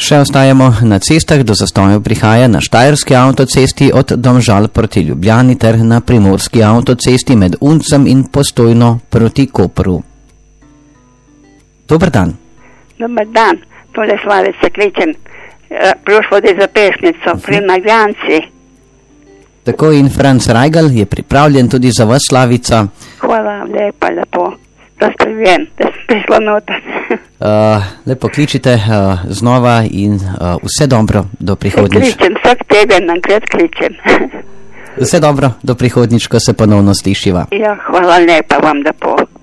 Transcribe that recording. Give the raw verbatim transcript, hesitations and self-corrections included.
Še ostajamo na cestah, do zastojev prihaja na Štajerski avtocesti od Domžal proti Ljubljani ter na Primorski avtocesti med Uncem in Postojno proti Kopru. Dober dan. Dobar dan, tole Slavica kličem. Prošlo je za pesnico uh-huh. pri Nagljanci. Tako in Franc Rajgal je pripravljen tudi za vas, Slavica. Hvala, lepa, lepo. Razkrivjen, da sem prišla noter. uh, lepo kličite uh, znova in uh, vse dobro do prihodnjič. Kličem, vsak teden nankrat kličem. Vse dobro do prihodnjič, ko se ponovno slišiva. Ja, hvala lepa vam, lepo.